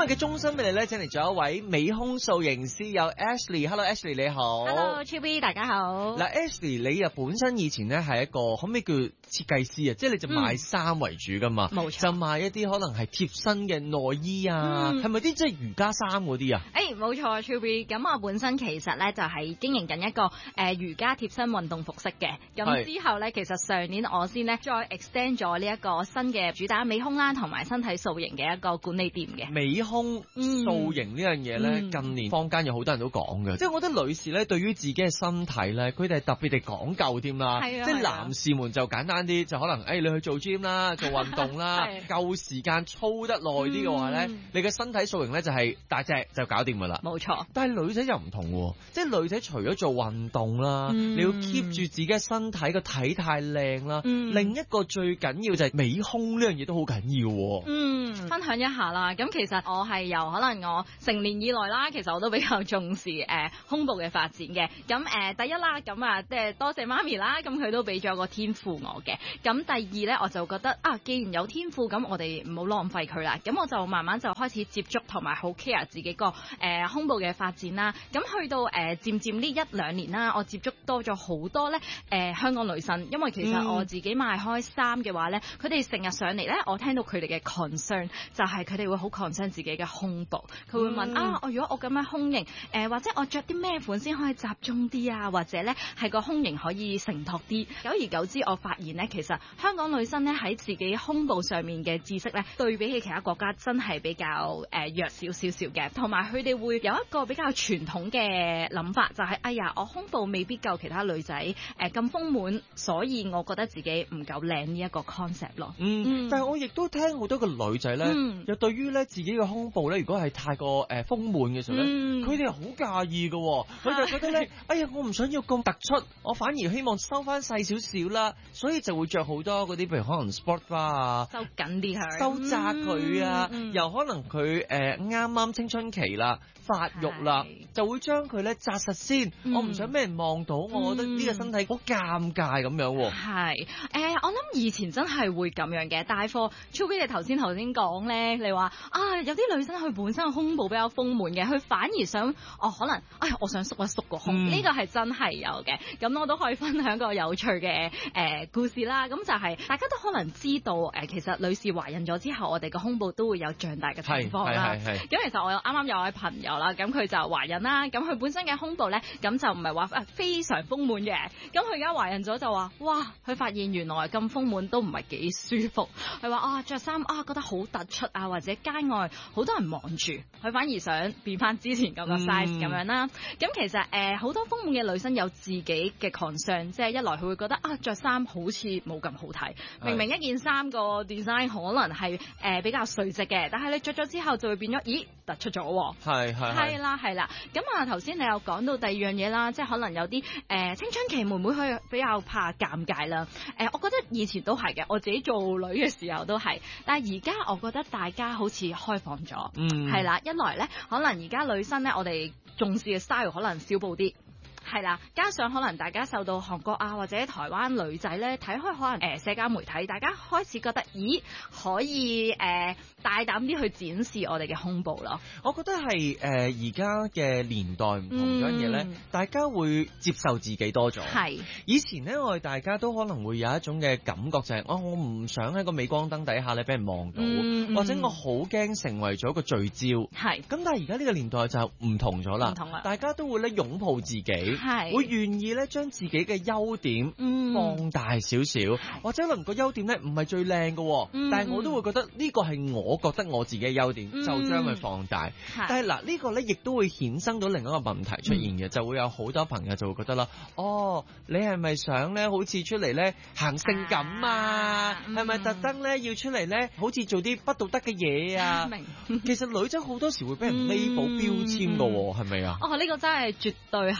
日嘅中心俾你咧，請嚟咗一位美胸塑形師，有 Ashley。Hello Ashley 你好。 Hello Chibi 大家好。 嗱 Ashley 你啊本身以前咧係一個可唔可以叫設計師啊？即係你就賣衫為主噶嘛？ 冇錯。 就賣一啲可能係貼身嘅內衣啊，係咪啲即係瑜伽衫嗰啲啊？ 冇錯 Chibi。咁我本身其實咧就係經營緊一個瑜伽貼身運動服飾嘅。咁之後咧，其實上年我先咧再 extend 咗呢一個新嘅主打美胸啦，同埋身體塑形嘅一個管理店嘅。 美胸塑形呢樣嘢咧，近年坊間有好多人都講嘅，即係我覺得女士咧對於自己嘅身體咧，佢哋係特別地講究添啦。即係男士們就簡單啲，就可能你去做 gym 啦，做運動啦，夠時間操得耐啲嘅話咧，你嘅身體塑形咧就係大隻就搞掂噶啦。 冇錯。 但係女仔就唔同喎，即係女仔除咗做運動啦，你要 keep 住自己嘅身體個體態靚啦，另一個最緊要就係美胸呢樣嘢都好緊要。 分享一下啦。咁其實我係由可能我成年以來啦，其實我都比較重視胸部嘅發展嘅。咁第一啦，咁啊即係多謝媽咪啦，咁佢都俾咗個天賦我嘅。咁第二咧，我就覺得既然有天賦，咁我哋唔好浪費佢啦。咁我就慢慢就開始接觸同埋好 care 自己個胸部嘅發展啦。咁去到漸漸呢1-2年啦，我接觸多咗好多咧香港女生，因為其實我自己賣開衫嘅話咧，佢哋成日上嚟咧，我聽到佢哋嘅 concern 就係佢哋會好 concern 自己嘅胸部，佢會問如果我咁樣胸型或者我着啲咩款先可以集中啲啊，或者咧係個胸型可以承托啲。久而久之，我發現咧，其實香港女生咧喺自己胸部上面嘅知識咧，對比起其他國家真係比較弱少嘅，同埋佢哋會有一個比較傳統嘅諗法，就係我胸部未必夠其他女仔咁豐滿，所以我覺得自己唔夠靚呢一個 concept 咯。 但係我亦都聽好多個女仔咧，又對於咧自己嘅胸部咧，如果係太過豐滿嘅時候咧，佢哋好介意嘅，佢就覺得咧，我唔想要咁突出，我反而希望收翻細少少啦，所以就會着好多嗰啲，譬如可能 sport bra 啊， 收緊啲佢， 收窄佢啊，又可能佢啱啱青春期啦，發育啦，就會將佢咧紮實先，我唔想俾人望到，我覺得呢個身體好尷尬咁樣。 係我諗以前真係會咁樣嘅，帶貨超比你頭先講咧，你話有啲女生佢本身個胸部比較豐滿嘅，佢反而想可能我想縮一縮個胸，呢個係真係有嘅。咁我都可以分享個有趣嘅故事啦。咁就係大家都可能知道其實女士懷孕咗之後，我哋個胸部都會有脹大嘅情況啦。咁其實我啱啱有位朋友啦，咁佢就懷孕啦，咁佢本身嘅胸部咧，咁就唔係話非常豐滿嘅。咁佢而家懷孕咗就話，哇！佢發現原來咁豐滿都唔係幾舒服。佢話着衫覺得好突出啊，或者街外好多人望住，佢反而想變翻之前嗰個 size 咁樣啦。咁其實好多豐滿嘅女生有自己嘅 concern，即係一來佢會覺得着衫好似冇咁好睇，明明一件衫個 design 可能係比較垂直嘅，但係你着咗之後就會變咗，咦突出咗喎。係啦。咁頭先你又講到第二樣嘢啦，即係可能有啲青春期妹妹佢比較怕尷尬啦。我覺得以前都係嘅，我自己做女嘅時候都係，但係而家我覺得大家好似開放咗，係啦。一來咧，可能而家女生咧，我哋重視嘅 style 可能少布啲。係啦，加上可能大家受到韓國或者台灣女仔咧睇開可能社交媒體，大家開始覺得咦可以大膽啲去展示我哋嘅胸部咯。 我覺得係而家嘅年代唔同咗嘢咧，大家會接受自己多咗。係以前咧，我哋大家都可能會有一種嘅感覺就係我唔想喺個鎂光燈底下咧俾人望到，或者我好驚成為咗一個聚焦。係咁，但係而家呢個年代就唔同咗啦，大家都會咧擁抱自己。會願意咧將自己嘅優點放大少少，或者可能個優點咧唔係最靚嘅，但係我都會覺得呢個係我覺得我自己嘅優點，就將佢放大。但係嗱呢個咧亦都會衍生到另一個問題出現嘅，就會有好多朋友就會覺得啦，你係咪想咧好似出嚟咧行性感啊？係咪特登咧要出嚟咧好似做啲不道德嘅嘢啊？其實女仔好多時會俾人label標籤㗎喎，係咪啊？ 呢個真係絕對係嘅。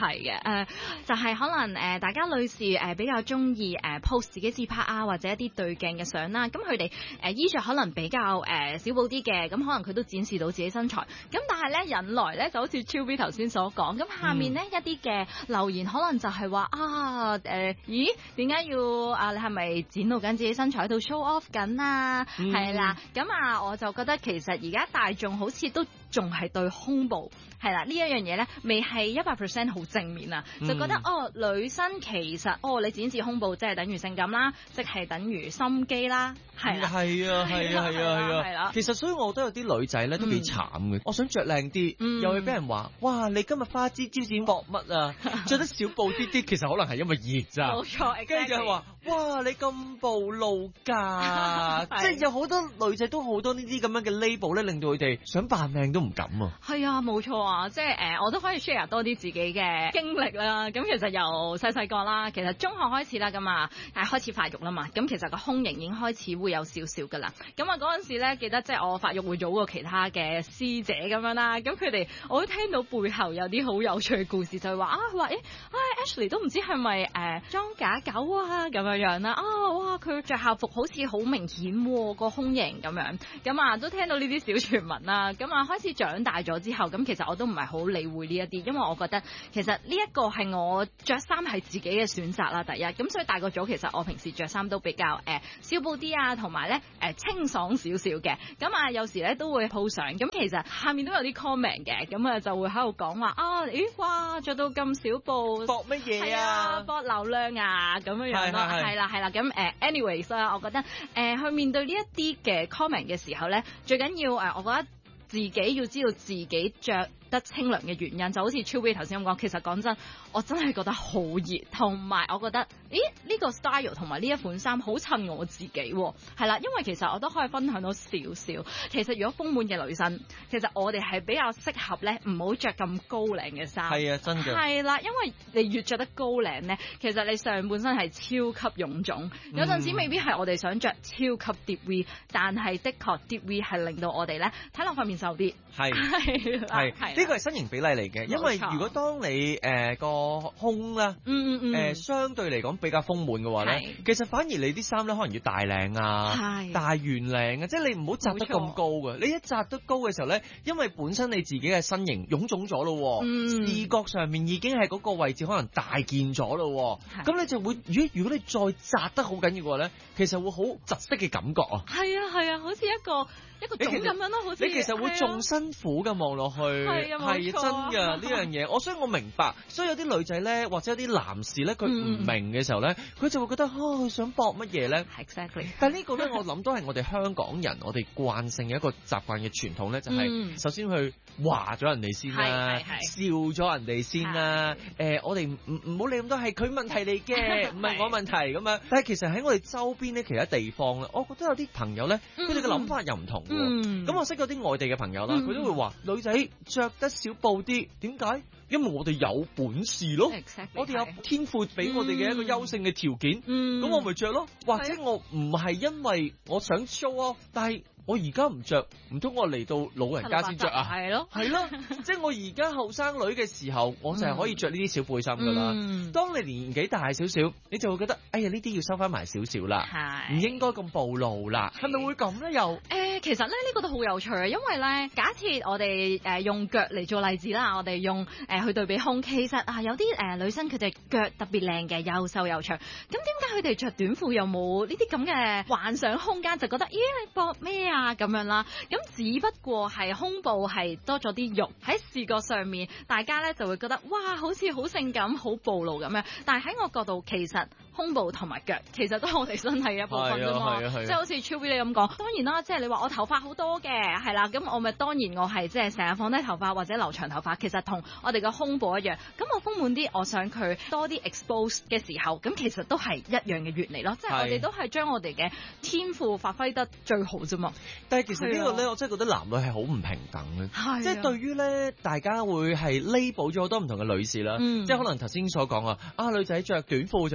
就係可能大家女士比較中意post 自己自拍啊，或者一啲對鏡嘅相啦。咁佢哋衣着可能比較少布啲嘅，咁可能佢都展示到自己身材。咁但係咧引來咧就好似 Chill B 頭先所講，咁下面呢，一啲嘅留言可能就係話咦點解要你係咪展露緊自己身材喺度 show off 緊啊？係啦，咁我就覺得其實而家大眾好似都仲係對胸部係啦呢一樣嘢咧，未係100%好正面啊，就覺得女生其實你展示胸部即係等於性感啦，即係等於心機啦，係啦， 係啦，其實所以我覺得有啲女仔咧都幾慘嘅，我想着靚啲，又會俾人話哇你今日花枝招展搏乜啊，着得少布啲，其實可能係因為熱咋， 冇錯， 跟住就話哇你咁暴露㗎，即係有好多女仔都好多呢啲咁樣嘅 label 咧，令到佢哋想扮靚都唔敢啊。 係啊，冇錯啊，即係我都可以 share 多啲自己嘅經歷啦。咁其實由細個啦，其實中學開始啦，咁開始發育啦嘛。咁其實個胸型已經開始會有少少噶啦。咁嗰陣時咧，記得即係我發育會早過其他嘅師姐咁樣啦。咁佢哋我都聽到背後有啲好有趣嘅故事，就係話Ashley 都唔知係咪裝假狗啊咁樣啦。哇佢着校服好似好明顯個胸型咁樣。咁都聽到呢啲小傳聞啦。咁開始長大咗之後，咁其實我都唔係好理會呢一啲，因為我覺得其實呢一個係我着衫係自己嘅選擇啦。第一，咁所以大個咗，其實我平時着衫都比較少布啲啊，同埋咧清爽少少嘅。咁有時咧都會 po 相，咁其實下面都有啲 comment 嘅，咁就會喺度講話哇着到咁少布， 搏乜嘢啊？ 搏流量啊咁樣咯，係啦。咁anyways 啦，我覺得去面對呢一啲嘅 comment 嘅時候咧，最緊要我覺得自己要知道自己着得清涼嘅原因，就好似 Chill B 頭先咁講，其實講真，我真係覺得好熱，同埋我覺得，呢個 style 同埋呢一款衫好襯我自己喎，係啦，因為其實我都可以分享到少少。其實如果豐滿嘅女生，其實我哋係比較適合咧，唔好着咁高領嘅衫。係啊，真嘅。係啦，因為你越着得高領咧，其實你上半身係超級臃腫，有陣時未必係我哋想着超級 deep V， 但係的確 deep V 係令到我哋咧睇落塊面瘦啲。係。呢個係身形比例嚟嘅，因為如果當你個胸啦，相對嚟講比較豐滿嘅話咧，其實反而你啲衫咧可能要大領啊，大圓領啊，即係你唔好紮得咁高嘅。你一紮得高嘅時候咧，因為本身你自己嘅身形臃腫咗咯，視覺上面已經係嗰個位置可能大件咗咯，咁你就會如果你再紮得好緊要嘅話咧，其實會好窒息嘅感覺啊。係啊，好似一個種咁樣咯，好似你其實會仲辛苦嘅望落去。係真㗎呢樣嘢，所以我明白。所以有啲女仔咧，或者有啲男士咧，佢唔明嘅時候咧，佢就會覺得佢想搏乜嘢咧 ？Exactly。但係呢個咧，我諗都係我哋香港人我哋慣性嘅一個習慣嘅傳統咧，就係首先去話咗人哋先啦，笑咗人哋先啦。我哋唔好理咁多，係佢問題嚟嘅，唔係我問題咁樣。但係其實喺我哋周邊咧，其他地方咧，我覺得有啲朋友咧，佢哋嘅諗法又唔同喎。咁我識嗰啲外地嘅朋友啦，佢都會話女仔着得少布啲，點解？因為我哋有本事咯，我哋有天賦俾我哋嘅一個優勝嘅條件，咁我咪着咯。或者我唔係因為我想 show off，但係我而家唔着，唔通我嚟到老人家先着啊？係咯，即係我而家後生女嘅時候，我就係可以着呢啲小背心噶啦。當你年紀大少少，你就會覺得，哎呀呢啲要收翻埋少少啦，唔應該咁暴露啦。係咪會咁咧？又其實咧呢個都好有趣啊，因為咧假設我哋用腳嚟做例子啦，我哋用去對比胸，其實有啲女生佢哋腳特別靚嘅，又瘦又長，咁點解佢哋着短褲又冇呢啲咁嘅幻想空間，就覺得咦你搏咩啊咁樣啦？咁只不過係胸部係多咗啲肉喺視覺上面，大家咧就會覺得哇好似好性感、好暴露咁樣。但係喺我角度，其實胸部同埋腳其實都係我哋身體嘅一部分啫嘛。即係好似 Chill B 你咁講，當然啦，即係你話我頭髮好多嘅，係啦，咁我咪當然我係即係成日放低頭髮或者留長頭髮，其實同我哋嘅胸部一樣。咁我豐滿啲，我想佢多啲 expose 嘅時候，咁其實都係一樣嘅原理咯。即係我哋都係將我哋嘅天賦發揮得最好啫嘛。 但係其實呢個咧，我真係覺得男女係好唔平等嘅。即係對於咧，大家會係 label 咗好多唔同嘅女士啦。即係可能頭先所講女仔着短褲就俾人哇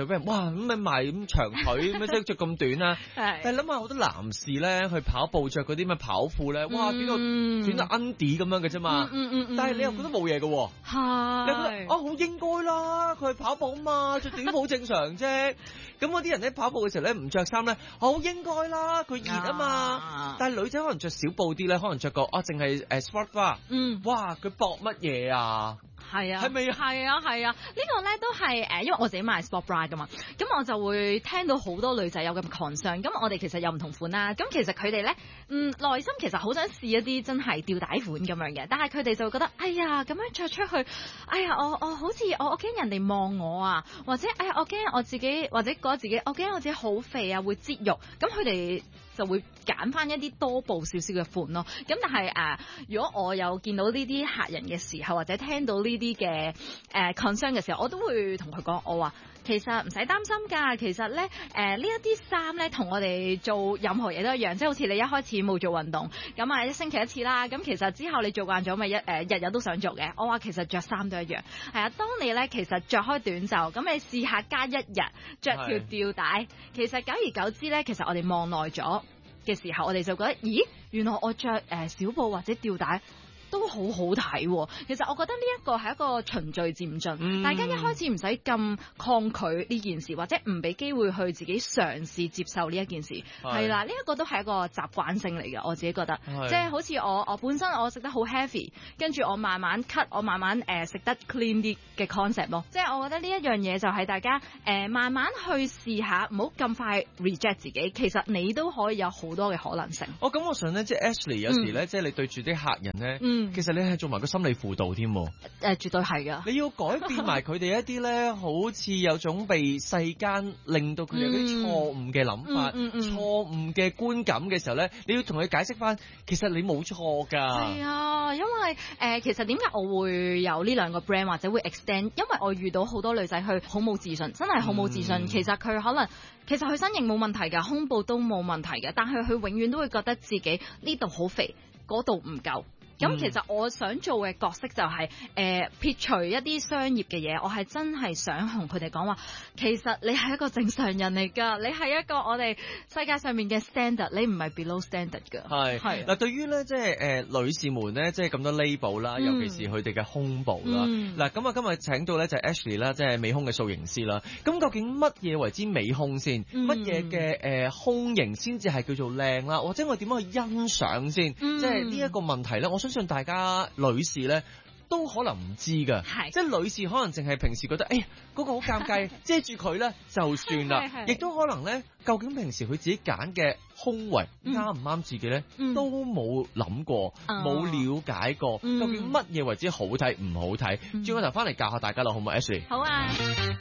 咁咪埋咁長腿咁即係着咁短啦。但係諗下好多男士咧去跑步着嗰啲咩跑褲咧，哇短到 Andy 咁樣嘅啫嘛。但係你又覺得冇嘢嘅喎。你覺得好應該啦，佢去跑步啊嘛，着短褲好正常啫。咁嗰啲人咧跑步嘅時候咧唔着衫咧，好應該啦，佢熱啊嘛。但係女仔可能着少布啲咧，可能着個淨係sport bra。哇，佢搏乜嘢啊？ 係啊， 係咪啊？ 係啊，係啊，呢個咧都係因為我自己買 sport bra 噶嘛，咁我就會聽到好多女仔有咁 concern。咁我哋其實有唔同款啦，咁其實佢哋咧內心其實好想試一啲真係吊帶款咁樣嘅，但係佢哋就會覺得哎呀咁樣着出去，哎呀我好似我驚人哋望我啊，或者哎呀我驚我自己，或者覺得自己我驚我自己好肥啊會擠肉，咁佢哋就會揀翻一啲多布少少嘅款咯。咁但係如果我有見到呢啲客人嘅時候，或者聽到呢啲嘅concern 嘅時候，我都會同佢講，我話其實唔使擔心㗎。其實咧呢一啲衫咧同我哋做任何嘢都一樣，即係好似你一開始冇做運動，咁一星期一次啦。咁其實之後你做慣咗咪日日都想做嘅。我話其實着衫都一樣，係啊。當你咧其實着開短袖，咁你試下加一日着條吊帶，其實久而久之咧，其實我哋望耐咗嘅時候，我哋就覺得，咦，原來我着小布或者吊帶都好好睇喎。其實我覺得呢一個係一個循序漸進，大家一開始唔使咁抗拒呢件事，或者唔俾機會去自己嘗試接受呢一件事，係啦，呢一個都係一個習慣性嚟嘅。我自己覺得，即係好似我本身我食得好 heavy， 跟住我慢慢 cut， 我慢慢食得 clean 啲嘅 concept 咯。即係我覺得呢一樣嘢就係大家慢慢去試下，唔好咁快 reject 自己。其實你都可以有好多嘅可能性。 我感覺上咧，即係 Ashley 有時咧，即係你對住啲客人咧。其實你係做埋個心理輔導添， 絕對係噶。 你要改變埋佢哋一啲咧，好似有種被世間令到佢哋有啲錯誤嘅諗法、錯誤嘅觀感嘅時候咧，你要同佢解釋翻，其實你冇錯㗎。 係啊，因為其實點解我會有呢兩個 brand 或者會 extend？因為我遇到好多女仔佢好冇自信，真係好冇自信。其實佢可能其實佢身形冇問題㗎，胸部都冇問題嘅，但係佢永遠都會覺得自己呢度好肥，嗰度唔夠。咁其實我想做嘅角色就係撇除一啲商業嘅嘢，我係真係想同佢哋講話，其實你係一個正常人嚟㗎，你係一個我哋世界上面嘅 standard， 你唔係 below standard 㗎。係嗱，對於咧即係女士們咧，即係咁多 label 啦，尤其是佢哋嘅胸部啦。嗱，咁啊今日請到咧就係 Ashley 啦，即係美胸嘅塑形師啦。咁究竟乜嘢為之美胸先？乜嘢嘅胸型先至係叫做靚啦？或者我點樣去欣賞先？即係呢一個問題咧，我相信大家女士咧都可能唔知㗎，即係女士可能淨係平時覺得，哎呀嗰個好尷尬，遮住佢咧就算啦，亦都可能咧，究竟平時佢自己揀嘅胸圍啱唔啱自己咧，都冇諗過，冇了解過，究竟乜嘢為之好睇唔好睇？轉個頭翻嚟教下大家啦，好唔好 Ashley？ 好啊。